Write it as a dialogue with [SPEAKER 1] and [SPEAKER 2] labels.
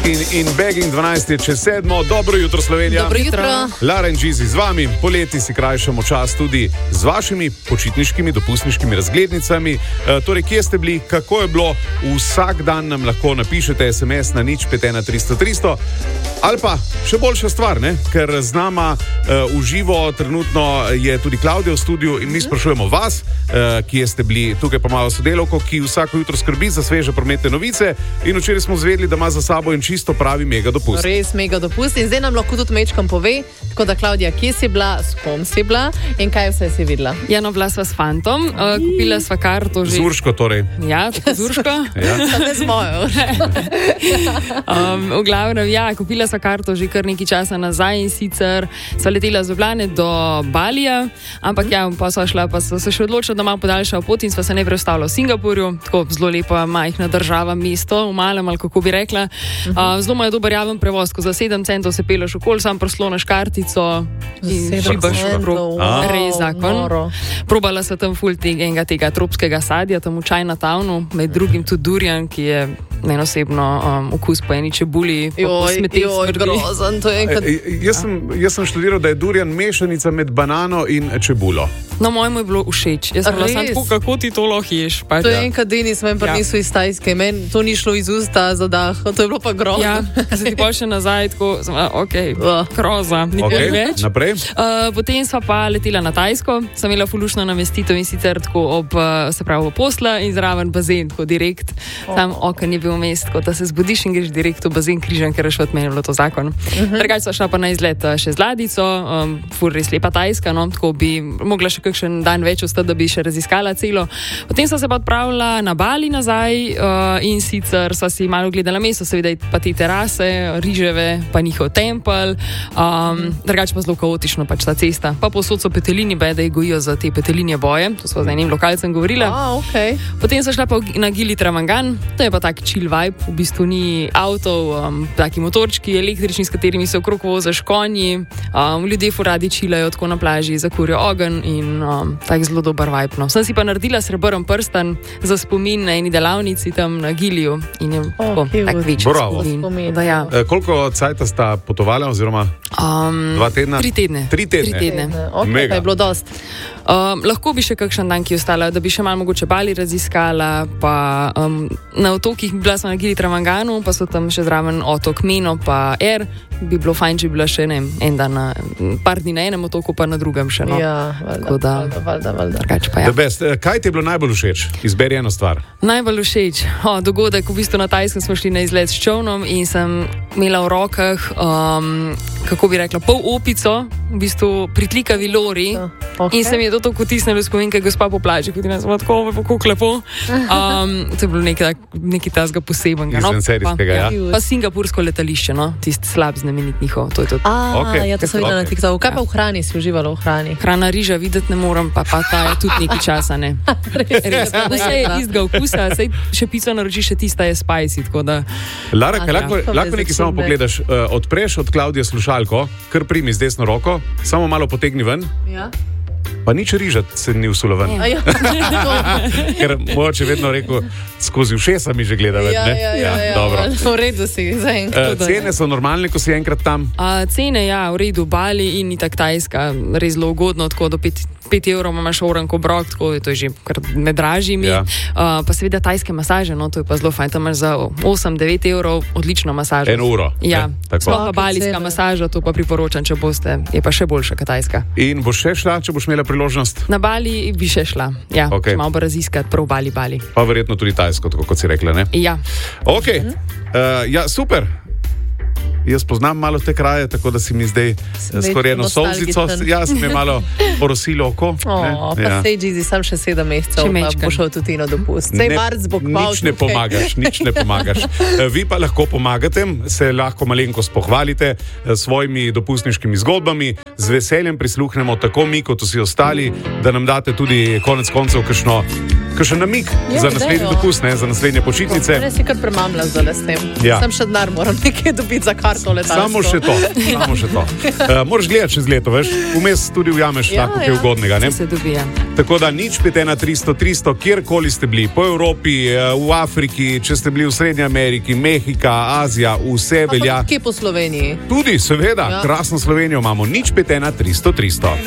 [SPEAKER 1] Måneskin in Begging 12 je čez 7. Dobro jutro, Slovenija.
[SPEAKER 2] Dobro jutro.
[SPEAKER 1] Lara in Gizi z vami. Poleti si krajšamo čas tudi z vašimi počitniškimi, dopustniškimi razglednicami. Torej, kje ste bili, kako je bilo? Vsak dan nam lahko napišete SMS na 051300 ali pa še boljša stvar, ne? Ker z nama v živo trenutno je tudi Klavdija v studiu in mi sprašujemo vas, kje ste bili. Tukaj pa malo sodelavko, ki vsako jutro skrbi za sveže prometne novice in včeraj smo zvedeli, da ima za sabo in čisto pravi mega dopust.
[SPEAKER 2] Res mega dopust in zdaj nam lahko tudi mečkam pove, tako da Klavdija, kje si bila, s kom si bila in kaj vse si videla?
[SPEAKER 3] Ja, no, bila sva s fantom, kupila sva karto že...
[SPEAKER 1] Z Urško torej.
[SPEAKER 3] Ja, tako z Urško.
[SPEAKER 1] Ja.
[SPEAKER 2] Ne z mojo.
[SPEAKER 3] V glavnem, ja, kupila sva karto že kar nekaj časa nazaj in sicer sva letela z Ljubljane do Balija, ampak ja, pa sva šla, pa sva se še odločila, da malo podaljšala pot in sva se najprej ustavila v Singapurju, tako zelo lepa majhna država, mesto, v malem, ali kako bi rekla. Zelo ima dober javen prevoz, ko za 7 centov se peleš okoli, sam prosloneš kartico in šibaš okrog. Res zakon. Probala sva tam ful tega tropskega sadja, tam v Chinatownu, med drugim tudi durian, ki je meni osebno okus po eni čebuli, po smeteh smrdi.
[SPEAKER 2] Grozen, to je enkrat...
[SPEAKER 1] Jaz sem študiral, da je durian mešanica med banano in čebulo.
[SPEAKER 3] No, mojemu je bilo všeč. Jaz sem bila sam tako, kako ti to lahko ješ.
[SPEAKER 2] To je enkrat Denis meni prinesel iz Tajske. Meni to ni šlo iz usta za dah. To je bilo pa grozno.
[SPEAKER 3] Ja, se ti pa še nazaj, tako, groza, nikoli več.
[SPEAKER 1] Naprej?
[SPEAKER 3] Potem sva pa letela na Tajsko, sem imela fulušno namestitev in sicer tako ob, se pravi, posla in zraven bazen, tako direkt. Tam okno je bil mest, tako da se zbudiš in greš direkt v bazen križan, ker je šlo od meni bilo to zakon. Drugače sva šla pa na izlet še z ladjico, ful res lepa Tajska, no, tako bi mogla še kakšen dan več ostati, da bi še raziskala celo. Potem sva se pa odpravila na Bali nazaj in sicer sva si malo gledala mesto, seveda pa te terase, riževe, pa njihov tempelj, drugače pa zelo kaotično pač ta cesta. Pa povsod so petelini, da jih gojijo za te petelinje boje, to sva z enim lokalcem govorila.
[SPEAKER 2] Okay.
[SPEAKER 3] Potem sva šla pa na Gili Travangan, to je pa tak chill vibe, v bistvu ni avtov, taki motorčki električni, s katerimi se okrog voziš konji, ljudje radi chillajo tako na plaži, zakurijo ogenj in tak zelo dober vibe. No. Sem si pa naredila srebrn prstan za spomin na eni delavnici tam na Giliju in je tak večji spomin. Ja.
[SPEAKER 1] Koliko cajta sta potovala oziroma 2 tedna?
[SPEAKER 3] 3 tedne.
[SPEAKER 1] 3 tedne.
[SPEAKER 2] Okay, pa je bilo dost.
[SPEAKER 3] Lahko bi še kakšen dan, ki ostala, da bi še malo mogoče Bali raziskala, pa na otokih bila sem na Gili Travanganu, pa so tam še zraven otok Meno, pa bi bilo fajn, če bi bila še en dan, par dni na enem otoku, pa na drugem še. No.
[SPEAKER 2] Ja, valjda.
[SPEAKER 3] Pa, ja.
[SPEAKER 1] Kaj ti je bilo najbolj všeč? Izberi eno stvar.
[SPEAKER 3] Najbolj všeč? Dogodek, v bistvu na Tajskem smo šli na izlet s čovnom in sem imela v rokah, kako bi rekla, pol opico, v bistvu pritlikavi lori. In se mi je to potisnilo spomin, ker gospa po plaži, kot je nas tako lepo. To je bilo nekaj tazga posebenega.
[SPEAKER 1] Izven serijskega, ja.
[SPEAKER 3] Pa singapursko letališče, no, tisti slab znamenit njihov. To je to.
[SPEAKER 2] Ja, to sem videla na TikToku. Kaj pa v hrani si uživala v hrani?
[SPEAKER 3] Hrana riža videti ne moram, pa ta je tudi nekaj časa, ne. Res, vse je istega okusa, sej še pico naročiš, še tista je spicy, tako da...
[SPEAKER 1] Lara, lahko nekaj samo pogledaš, odpreš od Klavdije slušalko, kar primi z desno roko, samo malo potegni ven. Ja. Pa nič rižat se ni vsulo ven. Ker moče vedno rekel, skozi ušesa mi že gleda ven, ne?
[SPEAKER 2] Ja,
[SPEAKER 1] dobro.
[SPEAKER 2] V redu si, zaenkrat.
[SPEAKER 1] Cene so normalne, ko si enkrat tam?
[SPEAKER 3] Cene, ja, v redu, Bali in itak Tajska, res zelo ugodno, tako do 5 evrov imaš oranko brok, tako to je že kar med dražjimi. Ja. Pa seveda tajske masaže, no, to je pa zelo fajn, tam imaš za 8-9 evrov odlično masažo.
[SPEAKER 1] 1 uro.
[SPEAKER 3] Ja, sploh pa balijska masaža, to pa priporočam, če boste, je pa še boljša kot tajska. In
[SPEAKER 1] boš še šla, če boš imela priložnost?
[SPEAKER 3] Na Bali bi še šla, ja, če malo bo raziskati prav Bali.
[SPEAKER 1] Pa verjetno tudi tajsko, tako kot si rekla, ne?
[SPEAKER 3] Ja.
[SPEAKER 1] Ok, ja, super. Jaz poznam malo te kraje, tako da si mi zdaj skoraj eno solzico. Jaz mi je malo porosilo oko.
[SPEAKER 2] Pa sej Gizi, sam še 7 mesecev, pa bo šel tudi na dopust. Sej marc bo kmal.
[SPEAKER 1] Nič ne pomagaš. Vi pa lahko pomagate, se lahko malenkost pohvalite svojimi dopustniškimi zgodbami. Z veseljem prisluhnemo tako mi, kot vsi ostali, da nam date tudi konec koncev Kakšen namig
[SPEAKER 2] Ja,
[SPEAKER 1] za naslednji
[SPEAKER 2] idejo.
[SPEAKER 1] dopust, ne, za naslednje počitnice.
[SPEAKER 2] Res si kar premamla zdaj s tem.
[SPEAKER 1] Ja.
[SPEAKER 2] Sam še denar moram nekaj dobiti za karto letalsko.
[SPEAKER 1] Samo še to. Moraš gledati čez leto, veš, vmes tudi ujameš
[SPEAKER 2] Ja,
[SPEAKER 1] tako
[SPEAKER 2] ja.
[SPEAKER 1] kaj ugodnega. Ne?
[SPEAKER 3] Se dobija.
[SPEAKER 1] Tako da nič 51300, kjerkoli ste bili, po Evropi, v Afriki, če ste bili v Srednji Ameriki, Mehika, Azija, vse velja.
[SPEAKER 2] Kje po Sloveniji?
[SPEAKER 1] Tudi, seveda,
[SPEAKER 2] Ja.
[SPEAKER 1] krasno Slovenijo imamo, nič 51300.